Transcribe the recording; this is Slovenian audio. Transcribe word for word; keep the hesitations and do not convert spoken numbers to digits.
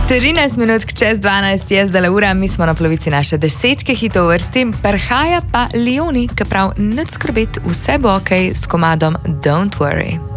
trinajst minut čez dvanajst je zdaj ura, mi smo na polovici naše desetke hitov vrsti, prihaja pa Leoni, ki prav nič skrbeti, vse bo ok s komadom Don't Worry.